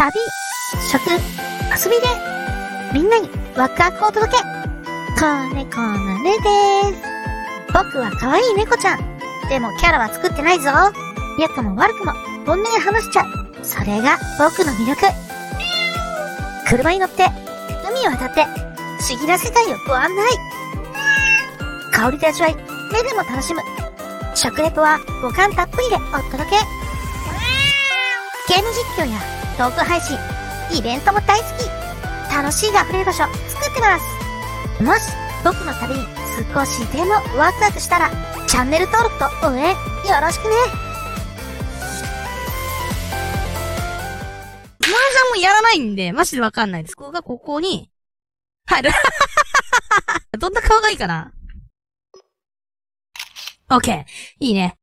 旅、食、遊びで、みんなにワクワクを届け。子猫のねです。僕は可愛い猫ちゃん。でもキャラは作ってないぞ。良くも悪くも本音で話しちゃう。それが僕の魅力。車に乗って、海を渡って、不思議な世界をご案内。香りで味わい、目でも楽しむ。食レポは五感たっぷりでお届け。ゲーム実況やトーク配信、イベントも大好き。楽しいが溢れる場所作ってます。もし僕の旅に少しでもワクワクしたら、チャンネル登録と応援よろしくね。 麻雀もやらないんで、マジでわかんないです。ここに、入る。どんな顔がいいかな？ OK。いいね。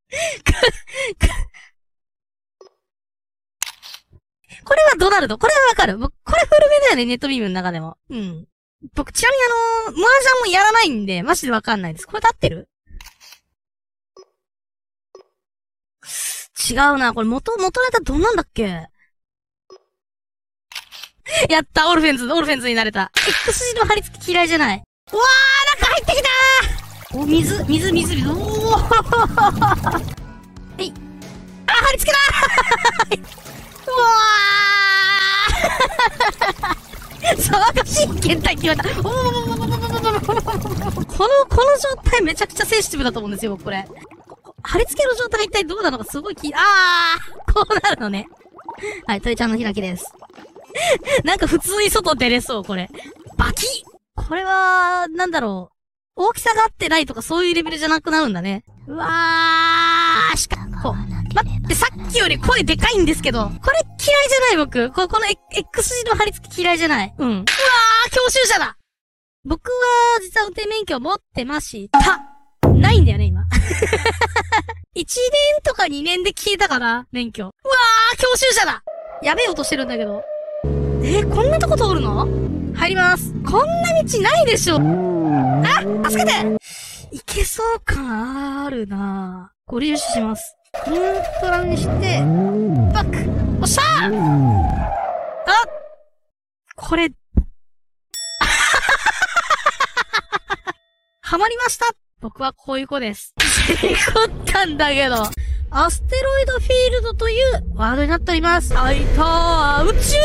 これはドナルド。これはわかる。これ古めだよね、ネットビームの中でも。うん。僕、ちなみに麻雀もやらないんで、マジでわかんないです。これで合ってる？違うな。これ元ネタどんなんだっけ？やった、オルフェンズになれた。X 字の貼り付き嫌いじゃない。うわー、中入ってきたー。お、水。おー。はい。あ、貼り付けだー。うわー。騒がしい検体決まった。この状態めちゃくちゃセンシティブだと思うんですよ、僕これ。貼り付けの状態が一体どうなのかすごいこうなるのね。はい、鳥ちゃんの開きです。なんか普通に外出れそう、これ。バキッ！これは、なんだろう。大きさが合ってないとかそういうレベルじゃなくなるんだね。うわー、待って、さっきより声でかいんですけど、これ嫌いじゃない僕。この X 字の貼り付き嫌いじゃない。うん。うわー、教習者だ！僕は、実は運転免許持ってました。ないんだよね、今。1年とか2年で消えたかな、免許。うわー、教習者だ！やべえ音してるんだけど。こんなとこ通るの？入ります。こんな道ないでしょ。あ、助けて！いけそう感あるなぁ。ご利用します。ニュートラルにして、バック！おっしゃー！これ、ハマりました！僕はこういう子です。事故ったんだけど。アステロイドフィールドというワードになっております。あいたー、宇宙！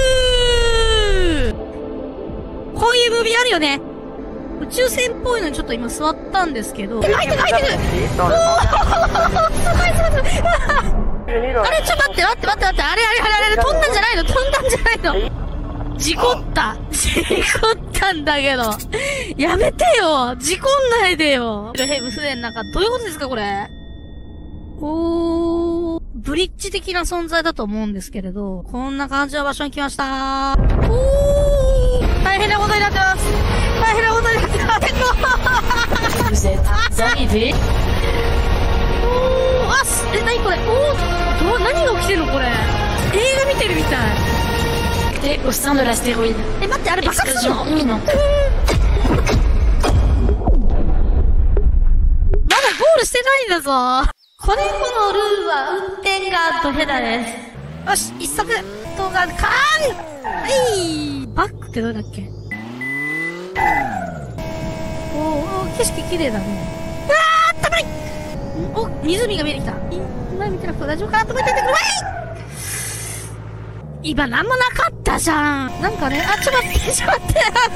こういうムービーあるよね。宇宙船っぽいのにちょっと今座ったんですけど。入ってるおーすごいあれ、ちょっと待って。あれ、飛んだんじゃないの事故ったんだけど。やめてよ事故んないでよヘブ船なんか、どういうことですかこれブリッジ的な存在だと思うんですけれど、こんな感じの場所に来ましたー。大変なことになってます。何これ何が起きてんのこれ。映画見てるみたい。 au sein de l'astéroïde. 待って、あれ爆発するの？まだゴールしてないんだぞ。子猫のルーは運転がドヘダです。よし、一足動画カーンはい。バックってどうだっけ？景色綺麗だね。あったかい！湖が見えてきた。今見てなくて大丈夫かなと思っててください！今なんもなかったじゃん。なんかね、ちょっと待って。なしなー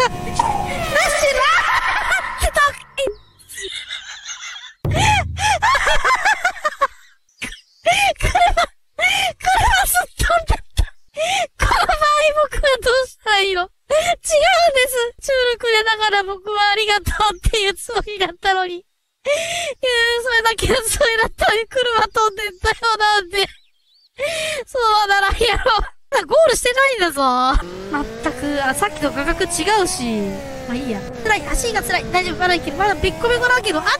車すっ飛んだった。この場合僕はどうしたらいいの？違うんです。チュールくれながら僕はありがとうっていうつもりだったのに。それだったのに車飛んでったよなんて。そうならやろう。ゴールしてないんだぞ。まったく、さっきと価格違うし。まあいいや。辛い、足が辛い。大丈夫、まだいける。まだべっこべこだけど、あった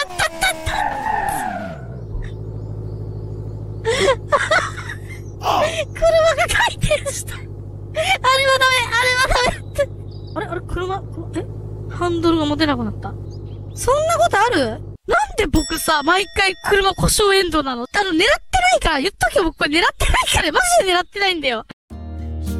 車が回転した。あれはダメって。あれ車、ハンドルが持てなくなった。そんなことある？なんで僕さ、毎回車故障エンドなの？狙ってないから、言っとけよ、僕これ狙ってないから、マジで狙ってないんだよ。